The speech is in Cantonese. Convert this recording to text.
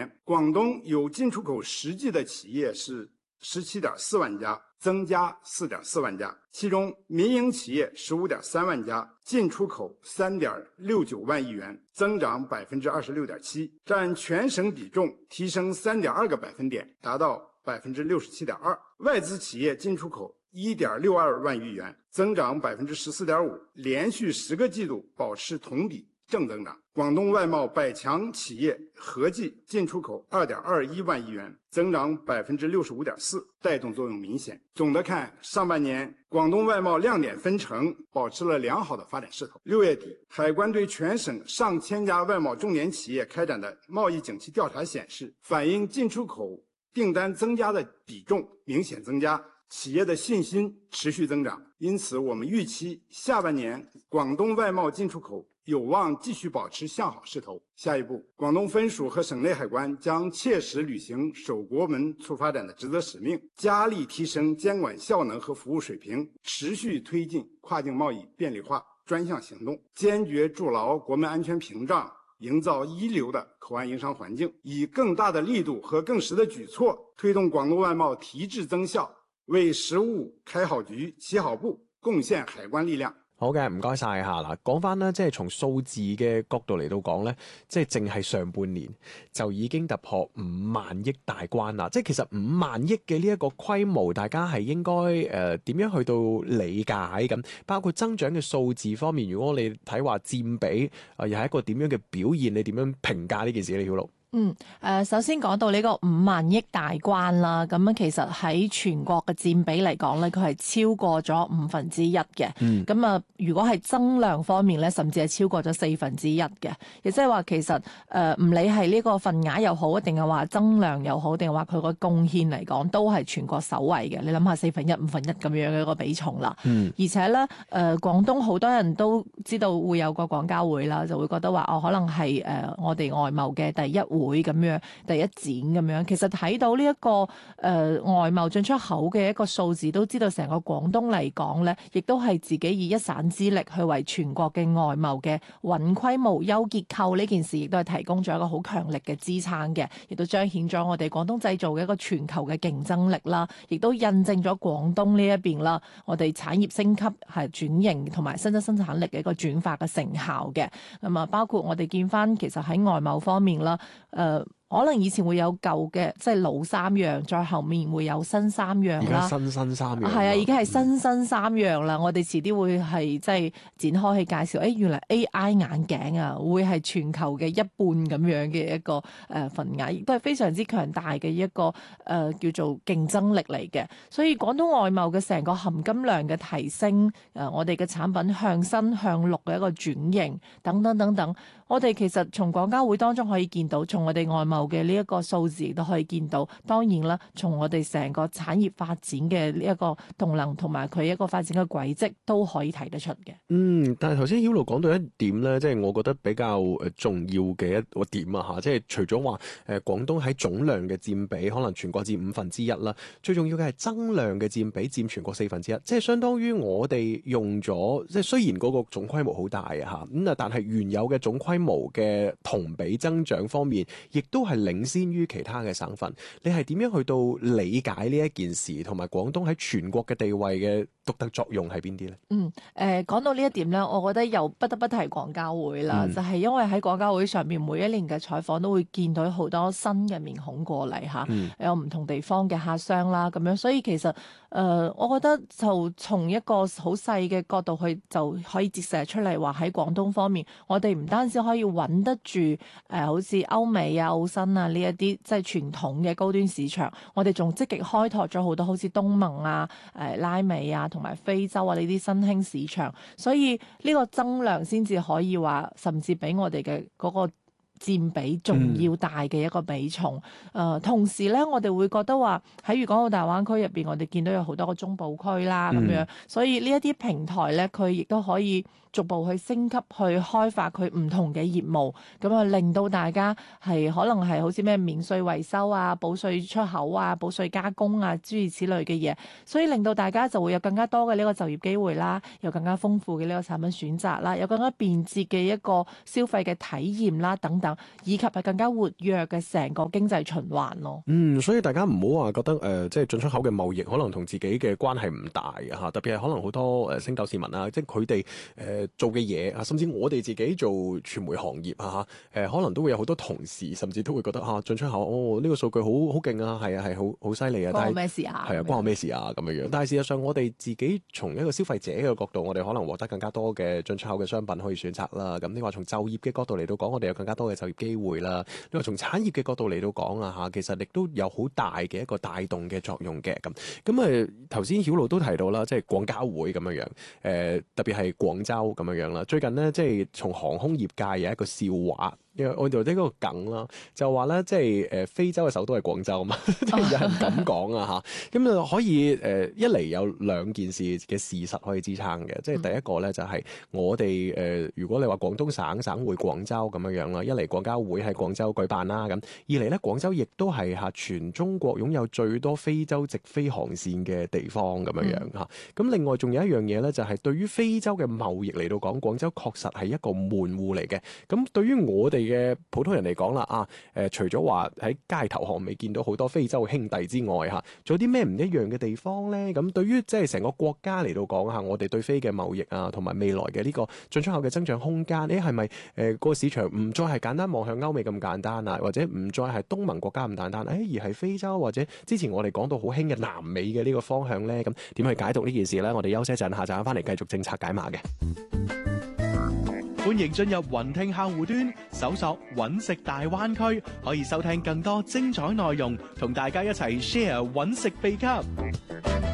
年，廣東有進出口實際的企業是17.4萬家，增加4.4萬家，其中民營企業15.3萬家，進出口3.69萬億元，增長26.7%，佔全省比重提升3.2個百分點，達到67.2%。外資企業進出口1.62萬億元，增長14.5%，連續10個季度保持同比正增長。廣東外貿百強企業合計進出口2.21萬億元，增長65.4%，帶動作用明顯。總的看，上半年廣東外貿亮點紛呈，保持了良好的發展勢頭。6月底，海關對全省上千家外貿重點企業開展的貿易景氣調查顯示，反映進出口訂單增加的比重明顯增加，企業的信心持續增長。因此，我們預期下半年廣東外貿進出口有望繼續保持向好勢頭。下一步，廣東分屬和省內海關將切實履行守國門促發展的職責使命，加力提升監管效能和服務水平，持續推進跨境貿易便利化專項行動，堅決築牢國門安全屏障，營造一流的口岸營商環境，以更大的力度和更實的舉措推動廣東外貿提質增效，為實務開好局、起好步，貢獻海關力量。 好嘅，唔該晒嚇。嗱，講翻咧，即係從數字嘅角度嚟到講咧，即係淨係上半年就已經突破5萬億大關啦。即係其實5萬億嘅呢一個規模，大家係應該點樣去到理解咁？包括增長嘅數字方面，如果你睇話佔比，又係一個點樣嘅表現？你點樣評價呢件事？李曉露？ 首先講到呢個5萬億大關啦，咁其實喺全國嘅佔比嚟講咧，佢係超過咗1/5嘅。咁如果係增量方面咧，甚至係超過咗1/4嘅。亦即係話其實唔理係呢個份額又好，定係話增量又好，定係話佢個貢獻嚟講，都係全國首位嘅。你諗下1/4、1/5咁樣嘅一個比重啦。而且咧，廣東好多人都知道會有個廣交會啦，就會覺得話可能係我哋外貿嘅第一會咁樣，第一展咁樣。其實睇到呢一個外貿進出口嘅一個數字，都知道成個廣東嚟講咧，亦都係自己以一省之力去為全國嘅外貿嘅穩規模、優結構呢件事，亦都係提供咗一個好強力嘅支撐嘅，亦都彰顯咗我哋廣東製造嘅一個全球嘅競爭力啦，亦都印證咗廣東呢一邊啦，我哋產業升級係轉型同埋新增生產力嘅一個轉化嘅成效嘅。咁啊，包括我哋見翻其實喺外貿方面啦，可能以前會有舊嘅，即係老3樣，再後面會有新3樣啦。 而家新3樣。 係啊，而家係新3樣啦。我哋遲啲會係即係展開去介紹，原來 AI 眼鏡啊，會係全球嘅一半咁樣嘅一個份額，亦都係非常之強大嘅一個叫做競爭力嚟嘅。所以廣東外貿嘅成個含金量嘅提升，我哋嘅產品向新向綠嘅一個轉型等等等等，我哋其實從廣交會當中可以見到，從我哋外貿嘅呢一個數字亦都可以見到。當然啦，從我哋成個產業發展嘅呢一個動能同埋佢一個發展嘅軌跡都可以睇得出嘅。 但係頭先曉露講到一點咧，即係我覺得比較重要嘅一個點啊嚇，即係除咗話廣東喺總量嘅佔比可能全國佔1/5啦，最重要嘅係增量嘅佔比佔全國1/4，即係相當於我哋用咗，即係雖然嗰個總規模好大啊嚇，但係原有嘅總規模嘅同比增長方面，亦都係領先於其他嘅省份。你係點樣去到理解呢一件事，同埋廣東喺全國嘅地位嘅獨特作用係邊啲咧？ 講到呢一點咧，我覺得又不得不提廣交會啦。就係因為喺廣交會上面，每一年嘅採訪都會見到好多新嘅面孔過嚟嚇，有唔同地方嘅客商啦咁樣。所以其實我覺得就從一個好細嘅角度去就可以折射出嚟話，喺廣東方面，我哋唔單止可以穩得住好似歐美啊、澳新啊呢一啲即係傳統嘅高端市場，我哋仲積極開拓咗好多好似東盟啊、拉美啊同埋非洲啊呢啲新興市場，所以呢個增量先至可以話，甚至比我哋嘅嗰個佔比仲要大嘅一個比重。同時咧，我哋會覺得話喺粵港澳大灣區入邊，我哋見到有好多個中部區啦咁樣，所以呢一啲平台咧，佢亦都可以逐步去升級，去開發佢唔同嘅業務，咁啊令到大家係可能係好似咩免稅維修啊、保稅出口啊、保稅加工啊諸如此類嘅嘢，所以令到大家就會有更加多嘅呢個就業機會啦，有更加豐富嘅呢個產品選擇啦，有更加便捷嘅一個消費嘅體驗啦等等。 等，以及係更加活躍嘅成個經濟循環咯。 所以大家唔好話覺得即係進出口嘅貿易可能同自己嘅關係唔大嚇，特別係可能好多星斗市民啊，即係佢哋做嘅嘢啊，甚至我哋自己做傳媒行業啊可能都會有好多同事，甚至都會覺得進出口呢個數據好勁啊，係啊係好犀利啊， 關我咩事啊？ 係啊，關我咩事啊咁樣。但係事實上我哋自己從一個消費者嘅角度，我哋可能獲得更加多嘅進出口嘅商品可以選擇啦。咁你話從就業嘅角度嚟到講，我哋有更加多嘅就業機會啦。你話從產業嘅角度嚟到講啊其實亦都有好大嘅一個帶動嘅作用嘅。咁頭先曉露都提到啦，即係廣交會咁樣特別係廣州咁樣啦。最近呢，即係從航空業界有一個笑話。因為我哋呢個梗啦，就話咧，即係非洲嘅首都係廣州啊嘛，即係有人咁講啊嚇。咁啊可以一嚟有兩件事嘅事實可以支撐嘅，即係第一個咧就係我哋如果你話廣東省會廣州咁樣啦，一嚟廣交會喺廣州舉辦啦，咁二嚟咧廣州亦都係全中國擁有最多非洲直飛航線嘅地方咁樣嚇。咁另外仲有一樣嘢咧，就係對於非洲嘅貿易嚟到講，廣州確實係一個門戶嚟嘅。咁對於我哋嘅普通人嚟講啦，除咗話喺街頭巷尾見到好多非洲兄弟之外，仲有啲咩唔一樣嘅地方咧？咁對於即係成個國家嚟到講我哋對非嘅貿易啊，同埋未來嘅呢個進出口嘅增長空間，係咪個市場唔再係簡單望向歐美咁簡單啊，或者唔再係東盟國家咁簡單，而係非洲或者之前我哋講到好興嘅南美嘅呢個方向咧？咁點去解讀呢件事咧？我哋休息一陣，下陣翻嚟繼續政策解碼嘅。 歡迎進入雲聽客戶端，搜索揾食大灣區，可以收聽更多精彩內容，同大家一齊 share 揾食秘笈。